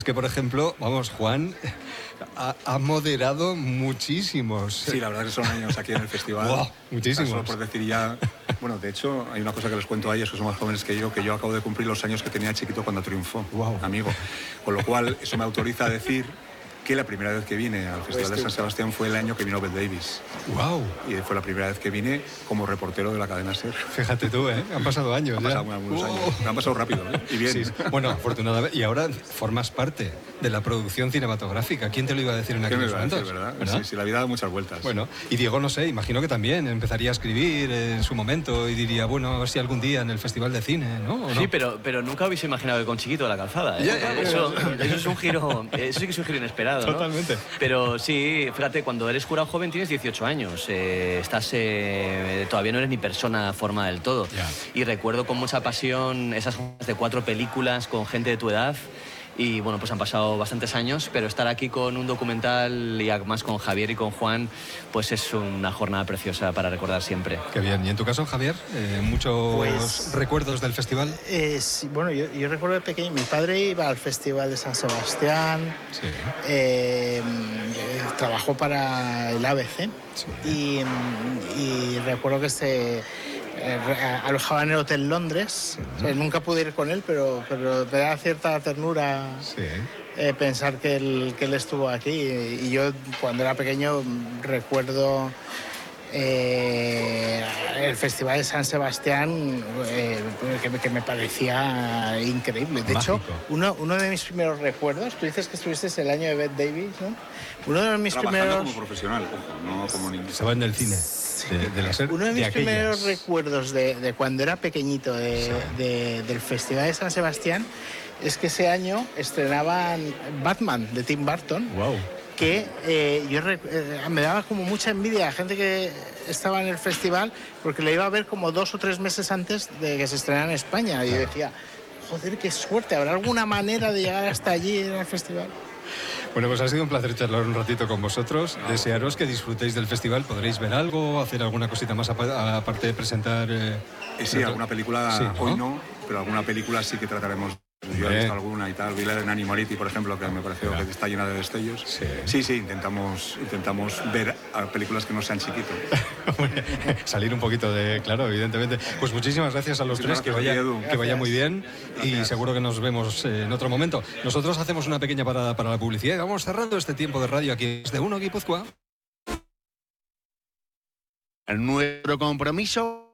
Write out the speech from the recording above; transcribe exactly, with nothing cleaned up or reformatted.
Que, por ejemplo, vamos, Juan ha, ha moderado muchísimos. Sí, la verdad es que son años aquí en el festival. Wow, muchísimos. Solo por decir ya... Bueno, de hecho, hay una cosa que les cuento a ellos, que son más jóvenes que yo, que yo acabo de cumplir los años que tenía chiquito cuando triunfó, wow. amigo. Con lo cual, eso me autoriza a decir que la primera vez que vine al Festival de San Sebastián fue el año que vino Bette Davis. Wow. Y fue la primera vez que vine como reportero de la cadena SER. Fíjate tú, ¿eh? Han pasado años. Han ya. pasado algunos oh. años. Me han pasado rápido, ¿eh? Y bien. Sí, bueno, afortunadamente. Y ahora formas parte de la producción cinematográfica. ¿Quién te lo iba a decir en aquellos momentos? Decir, ¿verdad? ¿verdad? Sí, sí, la vida da muchas vueltas. Bueno, y Diego, no sé, imagino que también empezaría a escribir en su momento y diría, bueno, a ver si algún día en el Festival de Cine, ¿no? ¿O no? Sí, pero, pero nunca habéis imaginado que con Chiquito de la Calzada, ¿eh? Ya, ya, ya, eso, ya. eso es un giro, eso sí que es un giro inesperado, ¿no? Totalmente. Pero sí, fíjate, cuando eres jurado joven tienes dieciocho años, eh, estás, eh, todavía no eres ni persona formada del todo. Ya. Y recuerdo con mucha pasión esas de cuatro películas con gente de tu edad. Y bueno, pues han pasado bastantes años, pero estar aquí con un documental y además con Javier y con Juan, pues es una jornada preciosa para recordar siempre. Qué bien. ¿Y en tu caso, Javier? Eh, ¿Muchos pues, recuerdos del festival? Eh, sí, bueno, yo, yo recuerdo de pequeño, mi padre iba al Festival de San Sebastián, sí. eh, trabajó para el A B C sí. y, y recuerdo que se... Eh, alojaba en el Hotel Londres. Uh-huh. O sea, nunca pude ir con él, pero, pero me da cierta ternura sí. eh, pensar que él, que él estuvo aquí. Y yo, cuando era pequeño, recuerdo eh, el Festival de San Sebastián, eh, que, que me parecía increíble. De Mágico. hecho, uno, uno de mis primeros recuerdos, tú dices que estuviste el año de Bette Davis, ¿no? Uno de mis Trabajando primeros... como profesional, ojo, no como niño. Se va en el cine. De, de la SER, Uno de mis de primeros recuerdos de, de cuando era pequeñito de, sí. de, del Festival de San Sebastián es que ese año estrenaban Batman de Tim Burton. Wow. Que eh, yo eh, me daba como mucha envidia a gente que estaba en el festival porque le iba a ver como dos o tres meses antes de que se estrenara en España. Y yo decía, joder, qué suerte, ¿habrá alguna manera de llegar hasta allí en el festival? Bueno, pues ha sido un placer charlar un ratito con vosotros. Desearos que disfrutéis del festival. ¿Podréis ver algo, hacer alguna cosita más aparte de presentar? Eh, sí, alguna película, sí, ¿no? Hoy no, pero alguna película sí que trataremos. Yo he visto alguna y tal, vi la de Nanny Moretti, por ejemplo, que me pareció claro. que está llena de destellos. Sí, sí, sí intentamos, intentamos ver a películas que no sean chiquitos. Salir un poquito de... Claro, evidentemente. Pues muchísimas gracias a los tres, gracias, que vaya, Edu. que vaya muy bien gracias. Y seguro que nos vemos en otro momento. Nosotros hacemos una pequeña parada para la publicidad y vamos cerrando este tiempo de radio aquí desde Uno Guipúzcoa. Nuestro compromiso